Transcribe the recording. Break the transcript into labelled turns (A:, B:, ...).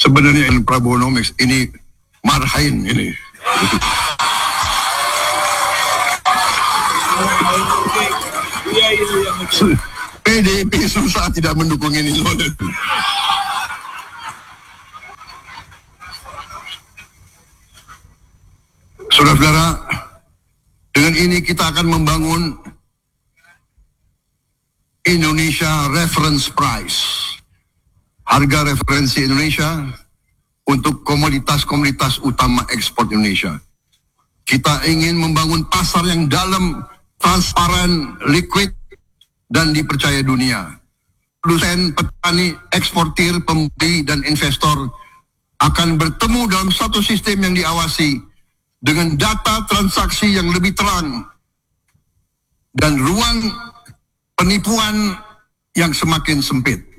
A: Sebenarnya Prabonomics ini marhain ini. PDIP susah tidak mendukung ini. Saudara-saudara, dengan ini kita akan membangun Indonesia Reference Price, harga referensi Indonesia untuk komoditas-komoditas utama ekspor Indonesia. Kita ingin membangun pasar yang dalam, transparan, liquid, dan dipercaya dunia. Produsen, petani, eksportir, pembeli, dan investor akan bertemu dalam satu sistem yang diawasi dengan data transaksi yang lebih terang dan ruang penipuan yang semakin sempit.